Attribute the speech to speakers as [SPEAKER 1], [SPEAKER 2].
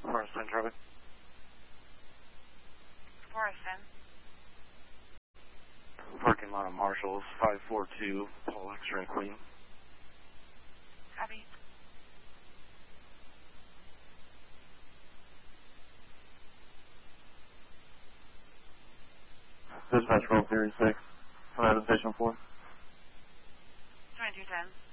[SPEAKER 1] Forest 10 traffic.
[SPEAKER 2] Forest 10.
[SPEAKER 1] Parking lot of Marshalls, 542, Paul X-ray Queen.
[SPEAKER 2] Copy.
[SPEAKER 1] Dispatch roll 36, come out of station 4.
[SPEAKER 2] 2210.